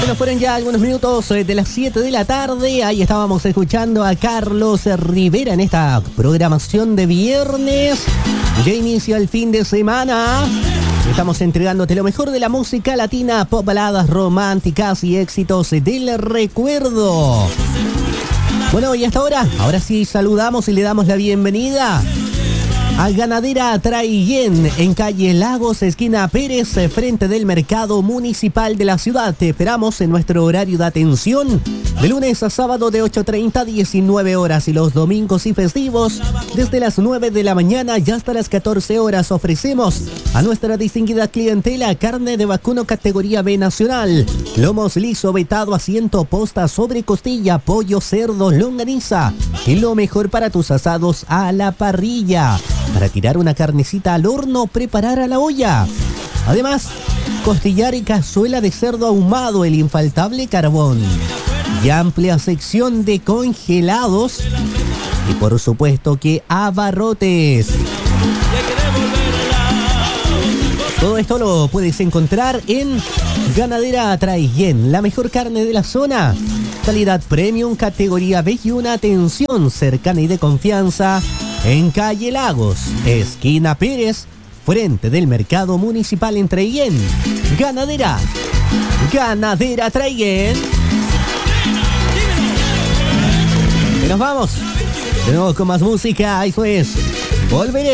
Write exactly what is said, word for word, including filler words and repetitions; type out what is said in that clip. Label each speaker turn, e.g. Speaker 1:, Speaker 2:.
Speaker 1: Bueno, fueron ya algunos minutos de las siete de la tarde. Ahí estábamos escuchando a Carlos Rivera en esta programación de viernes. Ya inicia el fin de semana. Estamos entregándote lo mejor de la música latina, pop, baladas románticas y éxitos del recuerdo. Bueno, y hasta ahora, ahora sí saludamos y le damos la bienvenida a Ganadera Traiguén, en calle Lagos, esquina Pérez, frente del Mercado Municipal de la ciudad. Te esperamos en nuestro horario de atención de lunes a sábado de ocho treinta a diecinueve horas y los domingos y festivos desde las nueve de la mañana y hasta las catorce horas. Ofrecemos a nuestra distinguida clientela carne de vacuno categoría B nacional, lomos liso, vetado, asiento, posta, sobre costilla, pollo, cerdo, longaniza y lo mejor para tus asados a la parrilla. Para tirar una carnecita al horno, preparar a la olla. Además, costillar y cazuela de cerdo ahumado, el infaltable carbón. Y amplia sección de congelados. Y por supuesto que abarrotes. Todo esto lo puedes encontrar en Ganadera Traiguén, la mejor carne de la zona. Calidad premium, categoría B y una atención cercana y de confianza. En calle Lagos, esquina Pérez, frente del Mercado Municipal en Traiguén. Ganadera, Ganadera Traiguén. Y nos vamos de nuevo con más música. Eso es, volveré.